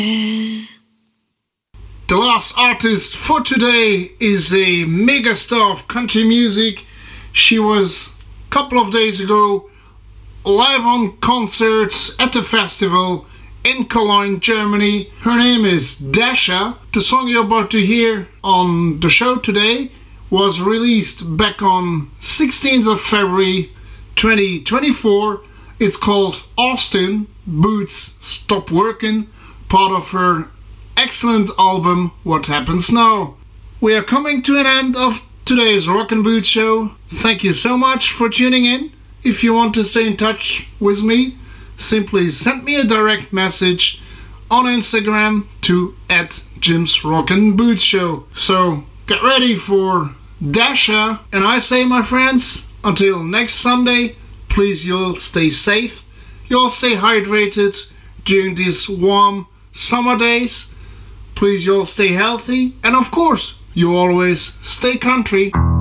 The last artist for today is a megastar of country music. She was a couple of days ago live on concerts at the festival in Cologne, Germany. Her name is Dasha. The song you're about to hear on the show today was released back on 16th of February 2024. It's called Austin Boots Stop Working, part of her excellent album What Happens Now. We are coming to an end of today's Rock and Boots show. Thank you so much for tuning in. If you want to stay in touch with me, simply send me a direct message on Instagram to @JimsRock'n'Boots Show. So get ready for Dasha, and I say, my friends, until next Sunday, please you'll stay safe, you'll stay hydrated during these warm summer days, please you'll stay healthy, and of course you always stay country.